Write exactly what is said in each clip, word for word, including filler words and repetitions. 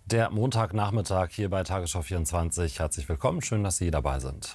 Der Montagnachmittag hier bei Tagesschau vierundzwanzig. Herzlich willkommen, schön, dass Sie dabei sind.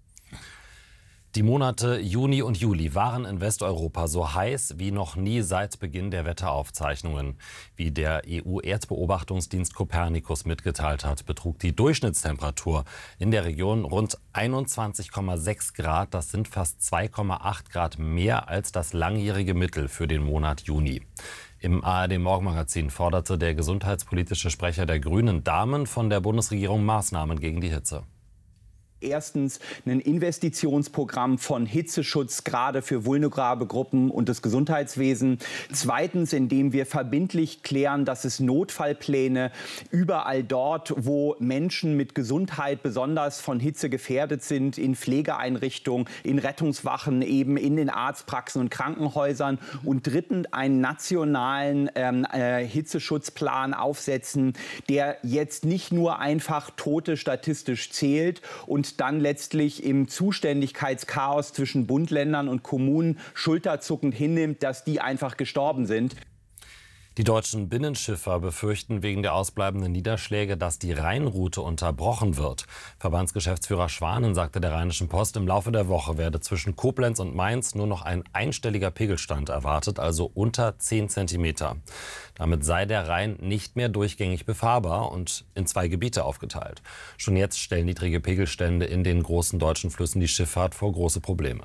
Die Monate Juni und Juli waren in Westeuropa so heiß wie noch nie seit Beginn der Wetteraufzeichnungen. Wie der E U-Erdbeobachtungsdienst Copernicus mitgeteilt hat, betrug die Durchschnittstemperatur in der Region rund einundzwanzig Komma sechs Grad. Das sind fast zwei Komma acht Grad mehr als das langjährige Mittel für den Monat Juni. Im A R D-Morgenmagazin forderte der gesundheitspolitische Sprecher der Grünen Damen von der Bundesregierung Maßnahmen gegen die Hitze. Erstens ein Investitionsprogramm von Hitzeschutz, gerade für vulnerable Gruppen und das Gesundheitswesen. Zweitens, indem wir verbindlich klären, dass es Notfallpläne überall dort, wo Menschen mit Gesundheit besonders von Hitze gefährdet sind, in Pflegeeinrichtungen, in Rettungswachen, eben in den Arztpraxen und Krankenhäusern. Und drittens, einen nationalen ähm, äh, Hitzeschutzplan aufsetzen, der jetzt nicht nur einfach Tote statistisch zählt und dann letztlich im Zuständigkeitschaos zwischen Bund, Ländern und Kommunen schulterzuckend hinnimmt, dass die einfach gestorben sind. Die deutschen Binnenschiffer befürchten wegen der ausbleibenden Niederschläge, dass die Rheinroute unterbrochen wird. Verbandsgeschäftsführer Schwanen sagte der Rheinischen Post, im Laufe der Woche werde zwischen Koblenz und Mainz nur noch ein einstelliger Pegelstand erwartet, also unter zehn Zentimeter. Damit sei der Rhein nicht mehr durchgängig befahrbar und in zwei Gebiete aufgeteilt. Schon jetzt stellen niedrige Pegelstände in den großen deutschen Flüssen die Schifffahrt vor große Probleme.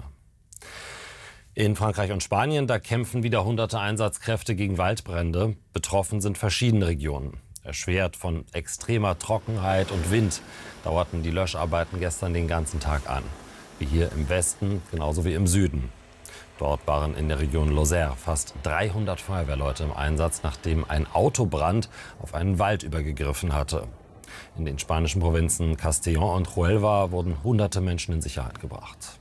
In Frankreich und Spanien, da kämpfen wieder hunderte Einsatzkräfte gegen Waldbrände. Betroffen sind verschiedene Regionen. Erschwert von extremer Trockenheit und Wind dauerten die Löscharbeiten gestern den ganzen Tag an. Wie hier im Westen, genauso wie im Süden. Dort waren in der Region Lozère fast dreihundert Feuerwehrleute im Einsatz, nachdem ein Autobrand auf einen Wald übergegriffen hatte. In den spanischen Provinzen Castellón und Huelva wurden hunderte Menschen in Sicherheit gebracht.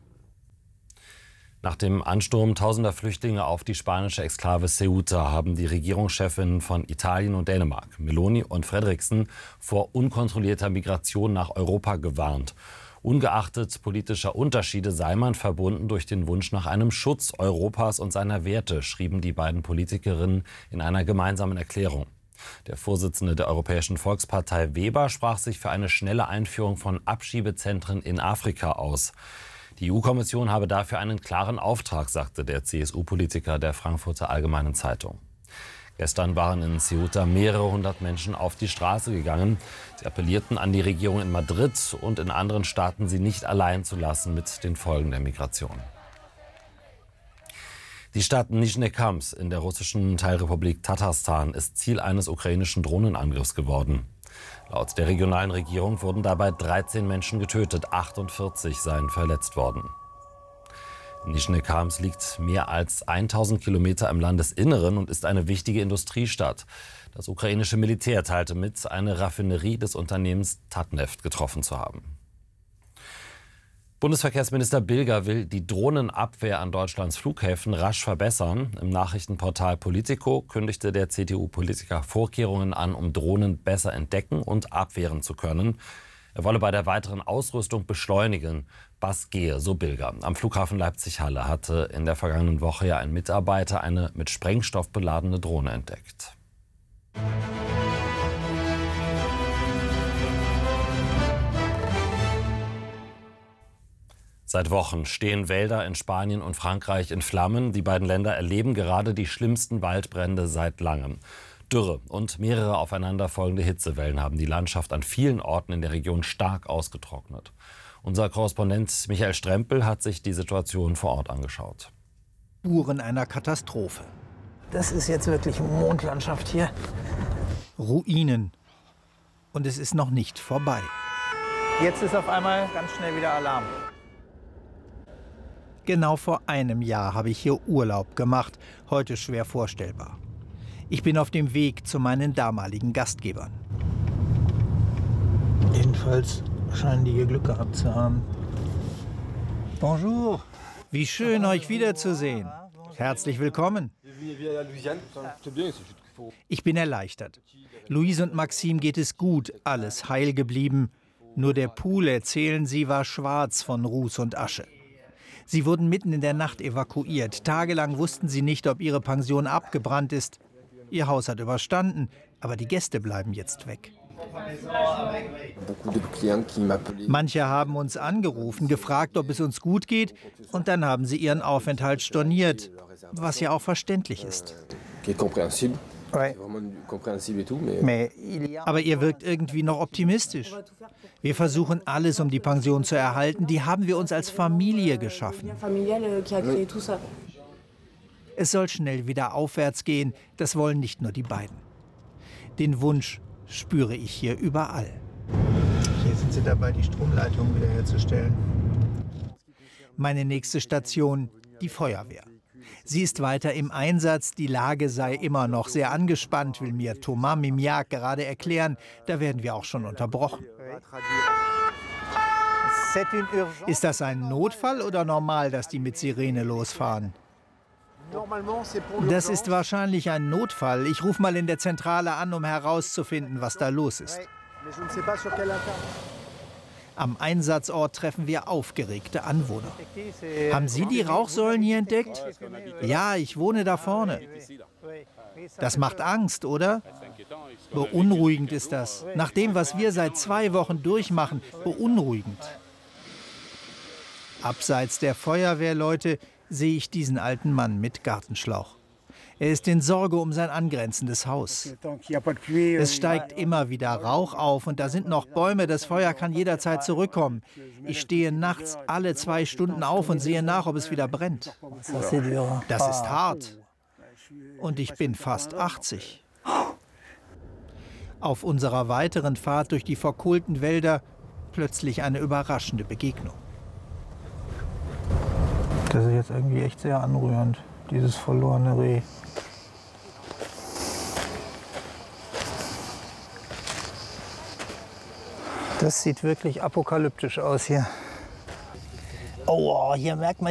Nach dem Ansturm tausender Flüchtlinge auf die spanische Exklave Ceuta haben die Regierungschefinnen von Italien und Dänemark, Meloni und Frederiksen, vor unkontrollierter Migration nach Europa gewarnt. Ungeachtet politischer Unterschiede sei man verbunden durch den Wunsch nach einem Schutz Europas und seiner Werte, schrieben die beiden Politikerinnen in einer gemeinsamen Erklärung. Der Vorsitzende der Europäischen Volkspartei Weber sprach sich für eine schnelle Einführung von Abschiebezentren in Afrika aus. Die E U-Kommission habe dafür einen klaren Auftrag, sagte der C S U-Politiker der Frankfurter Allgemeinen Zeitung. Gestern waren in Ceuta mehrere hundert Menschen auf die Straße gegangen. Sie appellierten an die Regierung in Madrid und in anderen Staaten, sie nicht allein zu lassen mit den Folgen der Migration. Die Stadt Nischne Kams in der russischen Teilrepublik Tatarstan ist Ziel eines ukrainischen Drohnenangriffs geworden. Laut der regionalen Regierung wurden dabei dreizehn Menschen getötet, achtundvierzig seien verletzt worden. Nischne Kams liegt mehr als tausend Kilometer im Landesinneren und ist eine wichtige Industriestadt. Das ukrainische Militär teilte mit, eine Raffinerie des Unternehmens Tatneft getroffen zu haben. Bundesverkehrsminister Bilger will die Drohnenabwehr an Deutschlands Flughäfen rasch verbessern. Im Nachrichtenportal Politico kündigte der C D U-Politiker Vorkehrungen an, um Drohnen besser entdecken und abwehren zu können. Er wolle bei der weiteren Ausrüstung beschleunigen. Was gehe, so Bilger. Am Flughafen Leipzig-Halle hatte in der vergangenen Woche ja ein Mitarbeiter eine mit Sprengstoff beladene Drohne entdeckt. Seit Wochen stehen Wälder in Spanien und Frankreich in Flammen. Die beiden Länder erleben gerade die schlimmsten Waldbrände seit langem. Dürre und mehrere aufeinanderfolgende Hitzewellen haben die Landschaft an vielen Orten in der Region stark ausgetrocknet. Unser Korrespondent Michael Strempel hat sich die Situation vor Ort angeschaut. Spuren einer Katastrophe. Das ist jetzt wirklich Mondlandschaft hier. Ruinen. Und es ist noch nicht vorbei. Jetzt ist auf einmal ganz schnell wieder Alarm. Genau vor einem Jahr habe ich hier Urlaub gemacht, heute schwer vorstellbar. Ich bin auf dem Weg zu meinen damaligen Gastgebern. Jedenfalls scheinen die hier Glück gehabt zu haben. Bonjour. Wie schön, euch wiederzusehen. Herzlich willkommen. Ich bin erleichtert. Louise und Maxim geht es gut, alles heil geblieben. Nur der Pool, erzählen sie, war schwarz von Ruß und Asche. Sie wurden mitten in der Nacht evakuiert. Tagelang wussten sie nicht, ob ihre Pension abgebrannt ist. Ihr Haus hat überstanden, aber die Gäste bleiben jetzt weg. Manche haben uns angerufen, gefragt, ob es uns gut geht, und dann haben sie ihren Aufenthalt storniert, was ja auch verständlich ist. Aber ihr wirkt irgendwie noch optimistisch. Wir versuchen alles, um die Pension zu erhalten. Die haben wir uns als Familie geschaffen. Es soll schnell wieder aufwärts gehen. Das wollen nicht nur die beiden. Den Wunsch spüre ich hier überall. Hier sind sie dabei, die Stromleitung wiederherzustellen. Meine nächste Station, die Feuerwehr. Sie ist weiter im Einsatz, die Lage sei immer noch sehr angespannt, will mir Thomas Mimiak gerade erklären. Da werden wir auch schon unterbrochen. Ist das ein Notfall oder normal, dass die mit Sirene losfahren? Das ist wahrscheinlich ein Notfall. Ich rufe mal in der Zentrale an, um herauszufinden, was da los ist. Am Einsatzort treffen wir aufgeregte Anwohner. Haben Sie die Rauchsäulen hier entdeckt? Ja, ich wohne da vorne. Das macht Angst, oder? Beunruhigend ist das. Nach dem, was wir seit zwei Wochen durchmachen, beunruhigend. Abseits der Feuerwehrleute sehe ich diesen alten Mann mit Gartenschlauch. Er ist in Sorge um sein angrenzendes Haus. Es steigt immer wieder Rauch auf und da sind noch Bäume, das Feuer kann jederzeit zurückkommen. Ich stehe nachts alle zwei Stunden auf und sehe nach, ob es wieder brennt. Das ist hart. Und ich bin fast achtzig. Auf unserer weiteren Fahrt durch die verkohlten Wälder plötzlich eine überraschende Begegnung. Das ist jetzt irgendwie echt sehr anrührend, dieses verlorene Reh. Das sieht wirklich apokalyptisch aus hier. Oh, hier merkt man